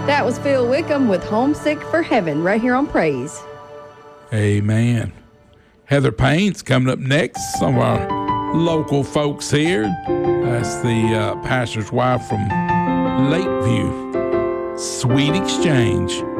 That was Phil Wickham with Homesick for Heaven right here on Praise. Amen. Heather Payne's coming up next. Some of our local folks here. That's the pastor's wife from Lakeview. Sweet Exchange.